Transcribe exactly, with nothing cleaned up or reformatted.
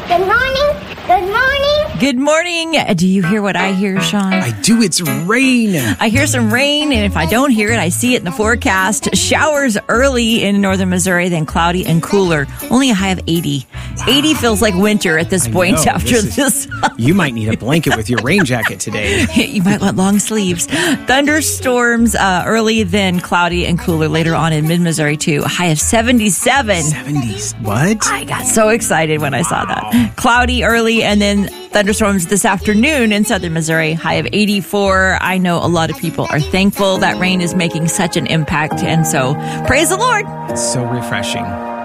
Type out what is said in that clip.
Good morning. Good morning. Good morning. Do you hear what I hear, Sean? I do. It's rain. I hear some rain, and if I don't hear it, I see it in the forecast. Showers early in northern Missouri, then cloudy and cooler. Only a high of eighty. Wow. eighty feels like winter at this I point know. after this. this. Is, you might need a blanket with your rain jacket today. You might want long sleeves. Thunderstorms uh, early, then cloudy and cooler later on in mid-Missouri, too. A high of seventy-seven. seventies. What? I got so excited when I saw that. Cloudy early, and then thunderstorms this afternoon in southern Missouri, high of eighty-four. I know a lot of people are thankful that rain is making such an impact, and so praise the Lord. It's so refreshing.